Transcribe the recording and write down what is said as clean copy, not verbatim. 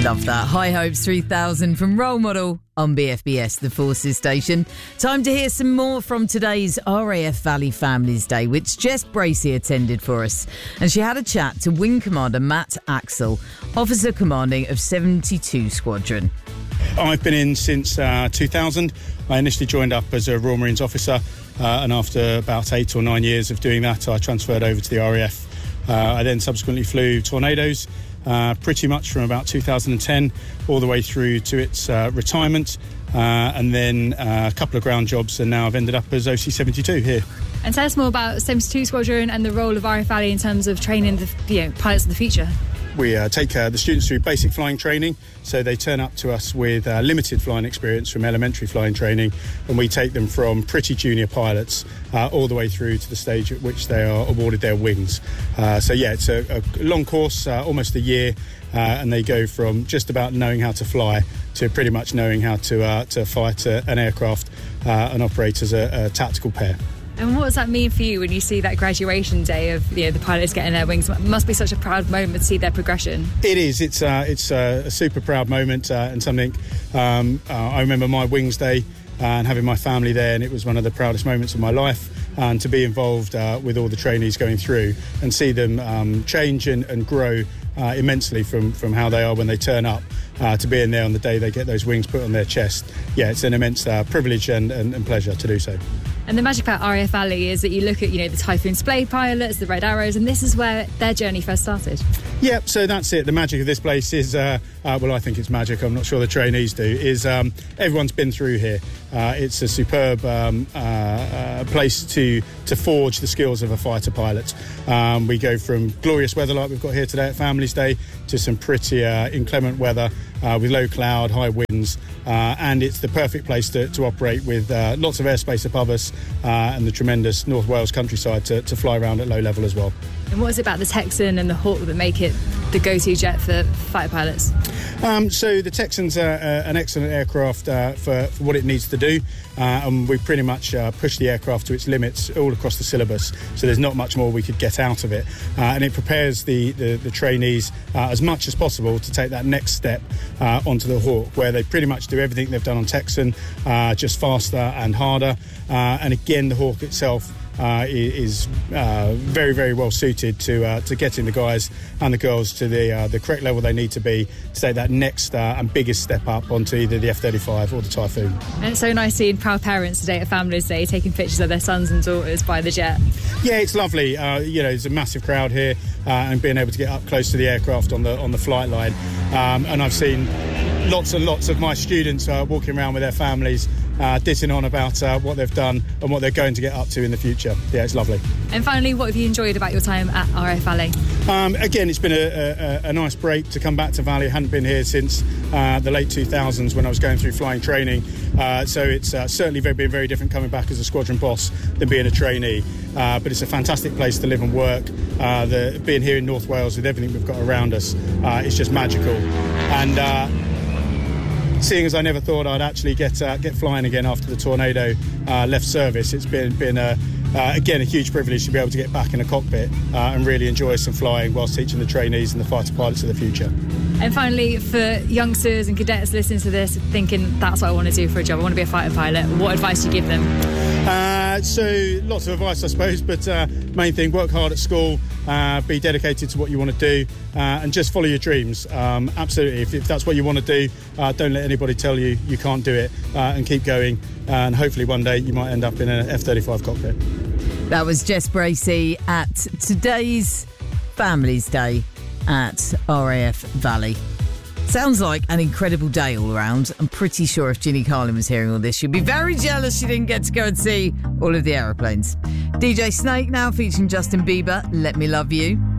Love that. High Hopes 3000 from Role Model on BFBS, the Forces station. Time to hear some more from today's RAF Valley Families Day, which Jess Bracey attended for us. And she had a chat to Wing Commander Matt Axel, Officer Commanding of 72 Squadron. I've been in since 2000. I initially joined up as a Royal Marines officer, and after about 8 or 9 years of doing that, I transferred over to the RAF. I then subsequently flew Tornadoes, pretty much from about 2010 all the way through to its retirement, and then a couple of ground jobs, and now I've ended up as OC-72 here. And tell us more about 72 Squadron and the role of RAF Valley in terms of training the pilots of the future. We take the students through basic flying training, so they turn up to us with limited flying experience from elementary flying training, and we take them from pretty junior pilots all the way through to the stage at which they are awarded their wings. It's a long course, almost a year, and they go from just about knowing how to fly to pretty much knowing how to fight an aircraft and operate as a tactical pair. And what does that mean for you when you see that graduation day of the pilots getting their wings? It must be such a proud moment to see their progression. It is. It's a super proud moment and something. I remember my wings day and having my family there, and it was one of the proudest moments of my life. And to be involved with all the trainees going through and see them change and grow immensely from how they are when they turn up to being there on the day they get those wings put on their chest. Yeah, it's an immense privilege and pleasure to do so. And the magic about RAF Valley is that you look at, the Typhoon Splay pilots, the Red Arrows, and this is where their journey first started. Yeah, so that's it. The magic of this place is, I think it's magic. I'm not sure the trainees do. Is everyone's been through here. It's a superb place to forge the skills of a fighter pilot. We go from glorious weather like we've got here today at Families Day to some pretty inclement weather with low cloud, high winds, and it's the perfect place to operate with lots of airspace above us and the tremendous North Wales countryside to fly around at low level as well. And what is it about the Texan and the Hawk that make it the go-to jet for fighter pilots? So the Texan's an excellent aircraft for what it needs to do, and we pretty much push the aircraft to its limits all across the syllabus, so there's not much more we could get out of it, and it prepares the trainees as much as possible to take that next step onto the Hawk, where they pretty much do everything they've done on Texan, just faster and harder, and again the Hawk itself is very, very well suited to getting the guys and the girls to the correct level they need to be to take that next and biggest step up onto either the F-35 or the Typhoon. And it's so nice seeing proud parents today at Families Day taking pictures of their sons and daughters by the jet. Yeah, it's lovely. There's a massive crowd here and being able to get up close to the aircraft on the flight line. And I've seen lots and lots of my students walking around with their families ditting on about what they've done and what they're going to get up to in the future. Yeah, it's lovely. And finally, what have you enjoyed about your time at RAF Valley? Again, it's been a nice break to come back to Valley. I hadn't been here since the late 2000s when I was going through flying training. So it's certainly been very different coming back as a squadron boss than being a trainee. But it's a fantastic place to live and work. Being here in North Wales with everything we've got around us, it's just magical. And seeing as I never thought I'd actually get flying again after the Tornado left service, it's been again a huge privilege to be able to get back in a cockpit and really enjoy some flying whilst teaching the trainees and the fighter pilots of the future. And finally, for youngsters and cadets listening to this thinking that's what I want to do for a job, I want to be a fighter pilot, what advice do you give them? So lots of advice, I suppose, but main thing, work hard at school, be dedicated to what you want to do, and just follow your dreams. Absolutely, if that's what you want to do, don't let anybody tell you you can't do it, and keep going, and hopefully one day you might end up in an F-35 cockpit. That was Jess Bracey at today's Families Day at RAF Valley. Sounds like an incredible day all around. I'm pretty sure if Ginny Carlin was hearing all this, she'd be very jealous she didn't get to go and see all of the aeroplanes. DJ Snake now featuring Justin Bieber, Let Me Love You.